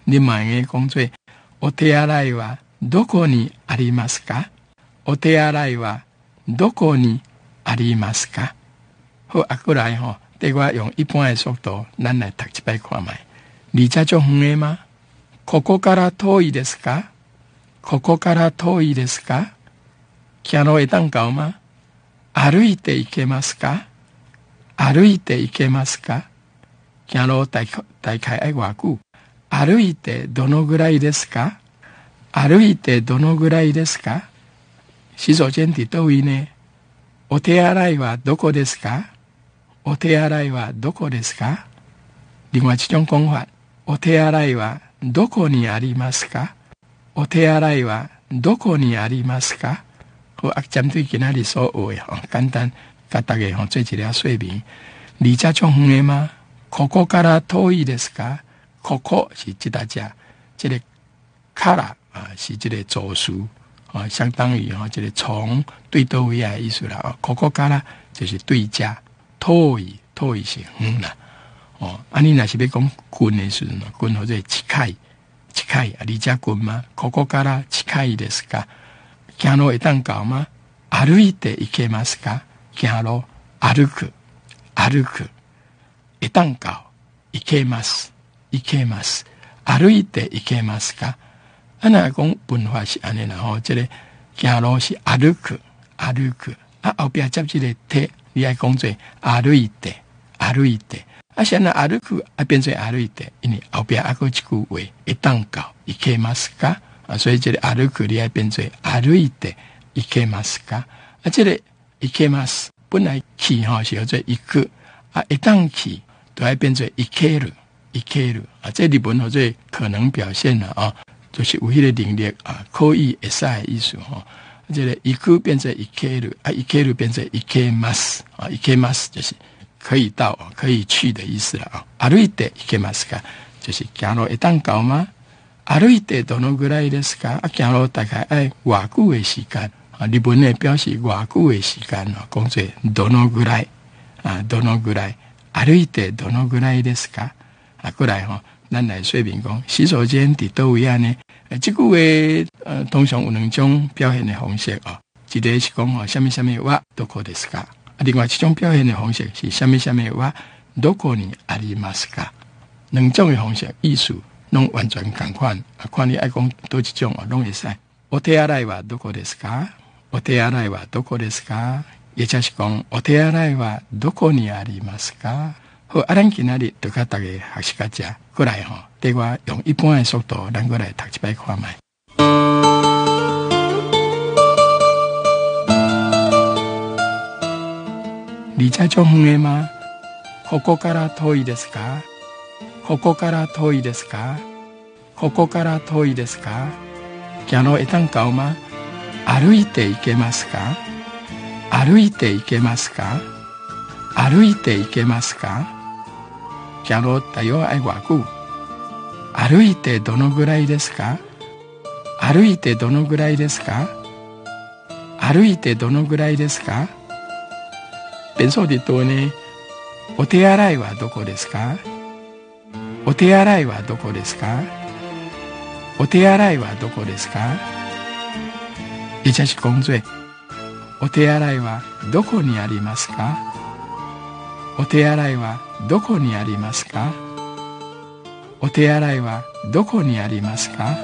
你慢嘅講做お手洗いはどこにありますか？お手洗いはどこにありますか？好，過來對我用一般嘅速度，咱來讀一擺看賣。離家就遠嘅嗎？ここから遠いですか？ここから遠いですか？行路會當到嗎？歩いて行けますか？歩いて行けますか？行路大概愛偌久？歩いてどのぐらいですか？歩いてどのぐらいですか？洗手間ってど位呢？お手洗いはどこですか？お手洗いはどこですか？另外一種講法，お手洗いはどこにありますか？お手洗いはどこにありますか？好，針對今仔日所學嘅簡單甲大家做一個說明。離家就遠嘅嗎？ここから遠いですか？ここ是這大家，這個から是這個助詞相當於這個從對到位嘅意思啦。ここから就是對家，遠い是遠啦。你若是要講近嘅時陣，近或者近い離家近嗎？ここから近いですか？行路會當到嗎？歩いて行けますか？行路歩く會當到行けます歩いて行けますか？那講文化是安尼啦。這個行路是歩く後邊接這個手，你愛講做歩いて現在歩く變做歩いて，因為後邊還有一句話會當到行けますか？所以這個歩く你愛變做歩いて行けますか？這個行けます本來去是叫做行く會當去都愛變做行ける這日文叫做可能表現啦就是有迄個能力可以會使的意思這個行く變成行ける行ける變成行けます行けます就是可以到可以去的意思啦歩いて行けますか？就是行路會當到嗎？歩いてどのぐらいですか？行路大概愛偌久的時間日本呢表示偌久的時間講做どのぐらいどのぐらい歩いてどのぐらいですか？過來咱來說明講洗手間佇倒位呢？這句話通常有兩種表現的方式一個是講什麼什麼はどこですか？另外一種表現的方式是什麼什麼はどこにありますか？兩種的方式意思攏完全同款看你愛講倒一種攏會使。お手洗いはどこですか？お手洗いはどこですか？也就是講お手洗いはどこにありますか？好，咱今仔日就甲大家學習到這，過來對我用一般的速度，咱過來讀一擺看賣。離家就遠嘅嗎？ここから遠いですか？ここから遠いですか？ここから遠いですか？行路會當到嗎？歩いて行けますか？歩いて行けますか？歩いて行けますか？行路大約愛偌久？歩いてどのぐらいですか？歩いてどのぐらいですか？歩いてどのぐらいですか？變數でどうね？お手洗いはどこですか？お手洗いはどこですか？お手洗いはどこですか？也就是講做お手洗いはどこにありますか？お手洗いはどこにありますか？お手洗いはどこにありますか？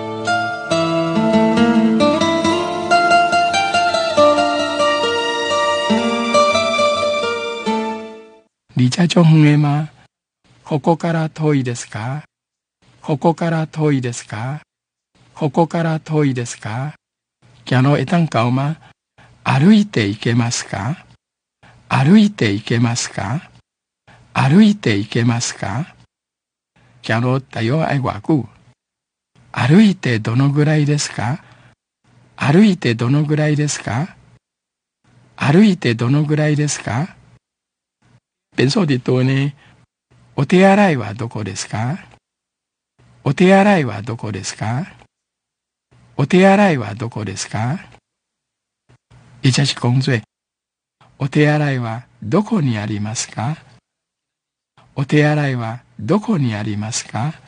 離家就遠嘅嗎？ここから遠いですか？ここから遠いですか？ここから遠いですか？行路會當到嗎？歩いて行けますか？歩いて行けますか？歩いて行けますか？行路大約愛偌久？歩いてどのぐらいですか？歩いてどのぐらいですか？歩いてどのぐらいですか？變数でどうね？お手洗いはどこですか？お手洗いはどこですか？お手洗いはどこですか？也就是講做お手洗いはどこにありますか？お手洗いはどこにありますか？